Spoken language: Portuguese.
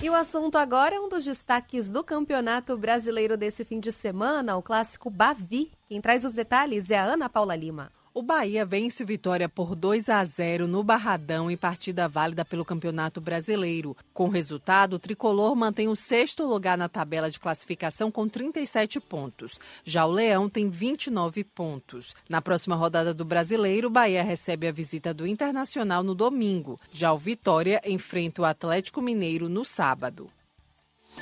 E o assunto agora é um dos destaques do Campeonato Brasileiro desse fim de semana, o clássico Bavi. Quem traz os detalhes é a Ana Paula Lima. O Bahia vence o Vitória por 2-0 no Barradão em partida válida pelo Campeonato Brasileiro. Com o resultado, o tricolor mantém o 6º lugar na tabela de classificação com 37 pontos. Já o Leão tem 29 pontos. Na próxima rodada do Brasileiro, o Bahia recebe a visita do Internacional no domingo. Já o Vitória enfrenta o Atlético Mineiro no sábado.